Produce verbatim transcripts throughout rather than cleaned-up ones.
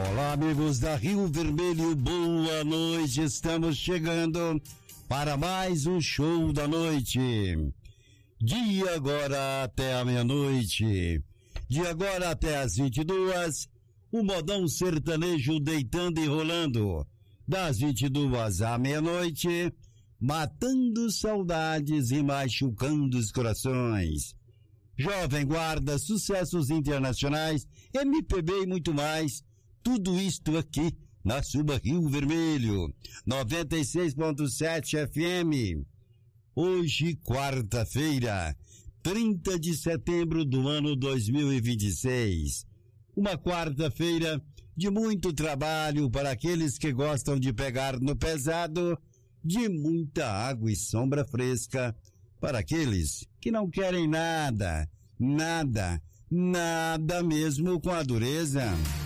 Olá, amigos da Rio Vermelho, boa noite. Estamos chegando para mais um show da noite. De agora até a meia-noite. De agora até as vinte e duas, o modão sertanejo deitando e rolando. Das vinte e duas à meia-noite, matando saudades e machucando os corações. Jovem Guarda, sucessos internacionais, M P B e muito mais. Tudo isto aqui na Suba Rio Vermelho, noventa e seis ponto sete F M. Hoje, quarta-feira, trinta de setembro do ano dois mil e vinte e seis. Uma quarta-feira de muito trabalho para aqueles que gostam de pegar no pesado, de muita água e sombra fresca para aqueles que não querem nada, nada, nada mesmo com a dureza.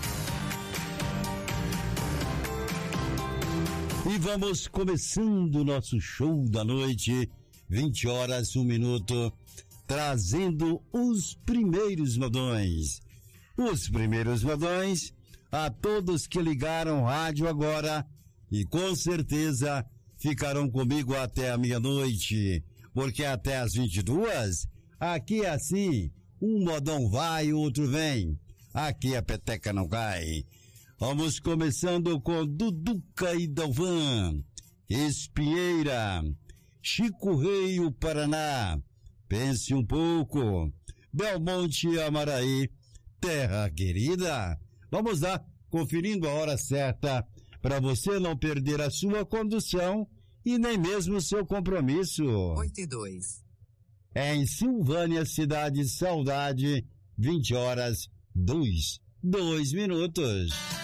E vamos começando o nosso show da noite, vinte horas, um minuto, trazendo os primeiros modões. Os primeiros modões a todos que ligaram rádio agora e com certeza ficarão comigo até a meia-noite, porque até as vinte e duas, aqui é assim, um modão vai, o outro vem. Aqui a peteca não cai. Vamos começando com Duduca e Dalvan, Espinheira, Chico Rei, o Paraná, Pense um Pouco, Belmonte, Amaraí, Terra Querida. Vamos lá, conferindo a hora certa, para você não perder a sua condução e nem mesmo o seu compromisso. oito e dois. É em Silvânia, Cidade Saudade, vinte horas, dois, dois minutos.